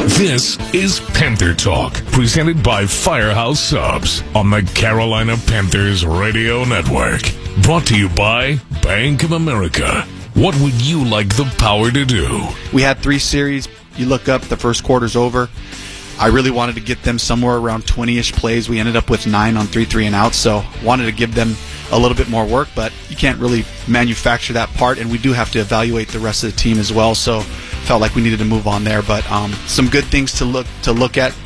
This is Panther Talk, presented by Firehouse Subs on the Carolina Panthers Radio Network. Brought to you by Bank of America. What would you like the power to do? We had 3 series. You look up, the first quarter's over. I really wanted to get them somewhere around 20-ish plays. We ended up with 9 on 3 and out, so wanted to give them a little bit more work, but you can't really manufacture that part, and we do have to evaluate the rest of the team as well, so felt like we needed to move on there. But some good things to look at,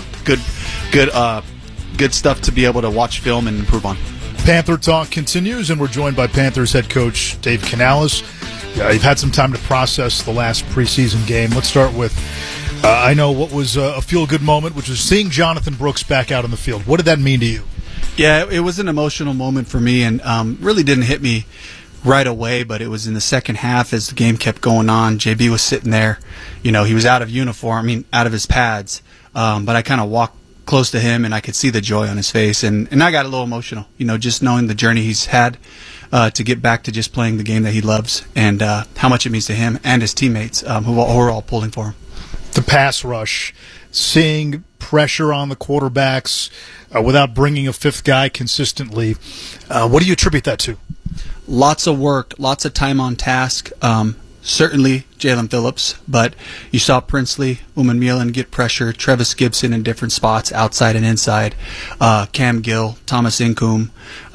good stuff to be able to watch film and improve on. Panther Talk continues, and we're joined by Panthers head coach Dave Canales. You've had some time to process the last preseason game. Let's start with, I know what was a feel-good moment, which was seeing Jonathan Brooks back out on the field. What did that mean to you? Yeah, it was an emotional moment for me, and really didn't hit me right away, but it was in the second half as the game kept going on. JB was sitting there. You know, he was out of uniform, out of his pads, but I kind of walked close to him, and I could see the joy on his face, and I got a little emotional, just knowing the journey he's had to get back to just playing the game that he loves, and how much it means to him and his teammates who are all pulling for him. The pass rush, seeing pressure on the quarterbacks without bringing a fifth guy consistently, what do you attribute that to? Lots of work, lots of time on task. Certainly Jalen Phillips, but you saw Princely, Uman Mielen get pressure, Trevis Gibson in different spots, outside and inside, Cam Gill, Thomas Incoom,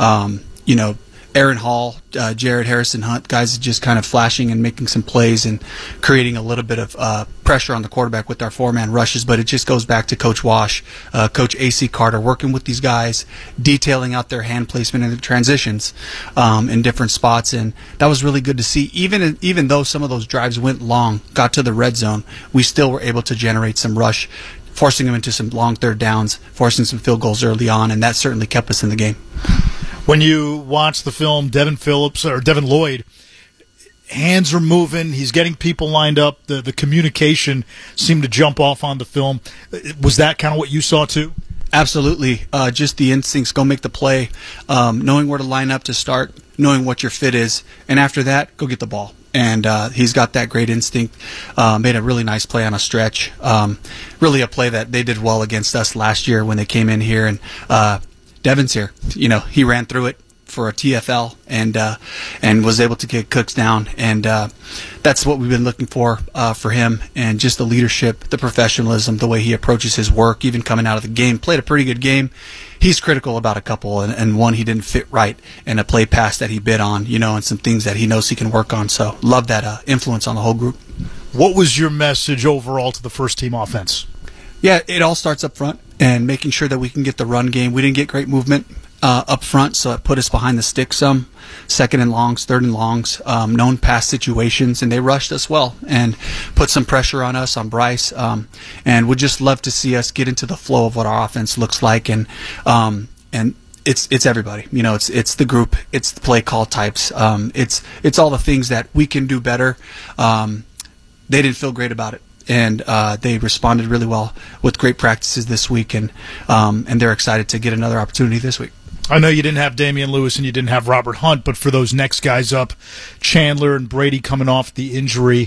Aaron Hall, Jared Harrison Hunt, guys just kind of flashing and making some plays and creating a little bit of pressure on the quarterback with our 4-man rushes. But it just goes back to Coach Wash, Coach A.C. Carter, working with these guys, detailing out their hand placement and the transitions in different spots. And that was really good to see. Even though some of those drives went long, got to the red zone, we still were able to generate some rush, forcing them into some long third downs, forcing some field goals early on, and that certainly kept us in the game. When you watch the film, Devin Lloyd, hands are moving. He's getting people lined up. The communication seemed to jump off on the film. Was that kind of what you saw too? Absolutely. Just the instincts, go make the play, knowing where to line up to start, knowing what your fit is, and after that, go get the ball. And he's got that great instinct. Made a really nice play on a stretch. Really a play that they did well against us last year when they came in here. And Devin's here. He ran through it for a TFL and was able to get Cooks down. And that's what we've been looking for him. And just the leadership, the professionalism, the way he approaches his work, even coming out of the game. Played a pretty good game. He's critical about a couple, and one he didn't fit right, and a play pass that he bid on, and some things that he knows he can work on. So love that influence on the whole group. What was your message overall to the first team offense? Yeah, it all starts up front and making sure that we can get the run game. We didn't get great movement up front, so it put us behind the stick some. 2nd and longs, 3rd and longs, known pass situations, and they rushed us well and put some pressure on us, on Bryce, and would just love to see us get into the flow of what our offense looks like. And it's everybody. It's the group, it's the play call types, it's all the things that we can do better. They didn't feel great about it. And they responded really well with great practices this week, and they're excited to get another opportunity this week. I know you didn't have Damian Lewis and you didn't have Robert Hunt, but for those next guys up, Chandler and Brady coming off the injury,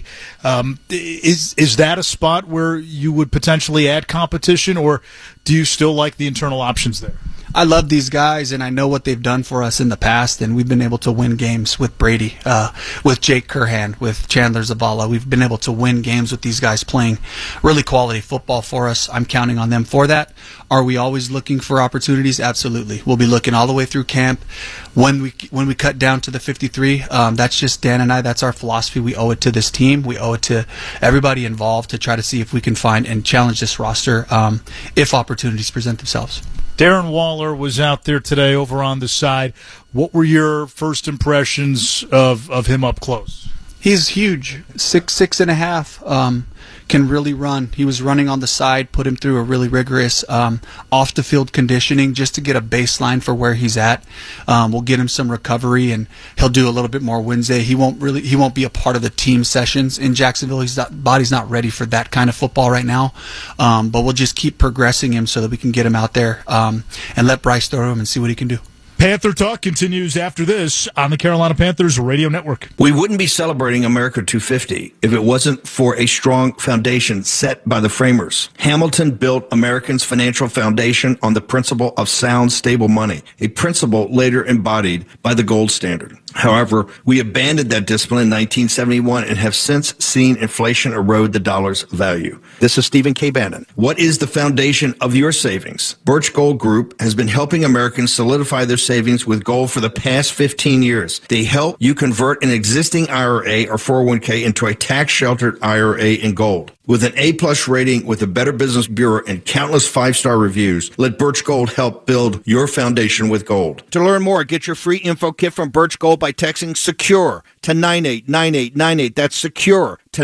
is that a spot where you would potentially add competition, or do you still like the internal options there? I love these guys, and I know what they've done for us in the past, and we've been able to win games with Brady, with Jake Curhan, with Chandler Zavala. We've been able to win games with these guys playing really quality football for us. I'm counting on them for that. Are we always looking for opportunities? Absolutely. We'll be looking all the way through camp. When we cut down to the 53, that's just Dan and I. That's our philosophy. We owe it to this team. We owe it to everybody involved to try to see if we can find and challenge this roster if opportunities present themselves. Darren Waller was out there today over on the side. What were your first impressions of him up close? He's huge, 6'6.5", can really run. He was running on the side, put him through a really rigorous off-the-field conditioning just to get a baseline for where he's at. We'll get him some recovery, and he'll do a little bit more Wednesday. He won't be a part of the team sessions in Jacksonville. His body's not ready for that kind of football right now, but we'll just keep progressing him so that we can get him out there and let Bryce throw him and see what he can do. Panther Talk continues after this on the Carolina Panthers Radio Network. We wouldn't be celebrating America 250 if it wasn't for a strong foundation set by the framers. Hamilton built Americans' financial foundation on the principle of sound, stable money, a principle later embodied by the gold standard. However, we abandoned that discipline in 1971 and have since seen inflation erode the dollar's value. This is Stephen K. Bannon. What is the foundation of your savings? Birch Gold Group has been helping Americans solidify their savings with gold for the past 15 years. They help you convert an existing IRA or 401k into a tax-sheltered IRA in gold. With an A-plus rating with the Better Business Bureau and countless 5-star reviews, let Birch Gold help build your foundation with gold. To learn more, get your free info kit from Birch Gold by texting SECURE to 989898. That's SECURE to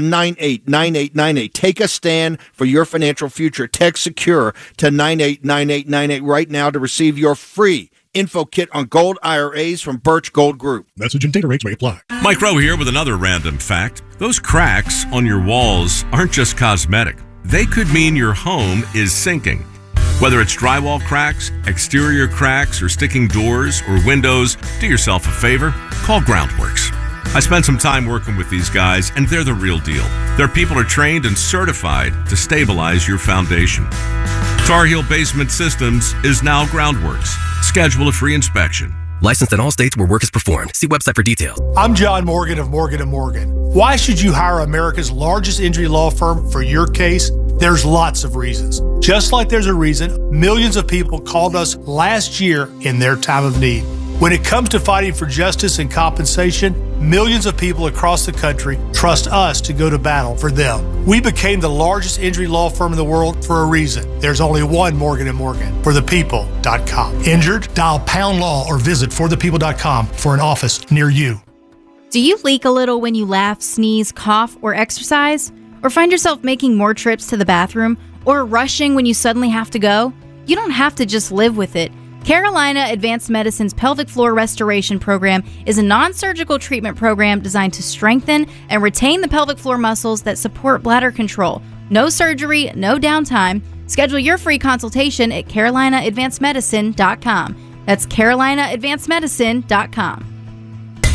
989898. Take a stand for your financial future. Text SECURE to 989898 right now to receive your free info kit on gold IRAs from Birch Gold Group. Message and data rates may apply. Mike Rowe here with another random fact. Those cracks on your walls aren't just cosmetic. They could mean your home is sinking. Whether it's drywall cracks, exterior cracks, or sticking doors or windows, do yourself a favor, call Groundworks. I spent some time working with these guys, and they're the real deal. Their people are trained and certified to stabilize your foundation. Tar Heel Basement Systems is now Groundworks. Schedule a free inspection. Licensed in all states where work is performed. See website for details. I'm John Morgan of Morgan & Morgan. Why should you hire America's largest injury law firm for your case? There's lots of reasons. Just like there's a reason millions of people called us last year in their time of need. When it comes to fighting for justice and compensation, millions of people across the country trust us to go to battle for them. We became the largest injury law firm in the world for a reason. There's only one Morgan & Morgan, forthepeople.com. Injured? Dial pound law or visit forthepeople.com for an office near you. Do you leak a little when you laugh, sneeze, cough, or exercise? Or find yourself making more trips to the bathroom? Or rushing when you suddenly have to go? You don't have to just live with it. Carolina Advanced Medicine's Pelvic Floor Restoration Program is a non-surgical treatment program designed to strengthen and retain the pelvic floor muscles that support bladder control. No surgery, no downtime. Schedule your free consultation at CarolinaAdvancedMedicine.com. That's CarolinaAdvancedMedicine.com.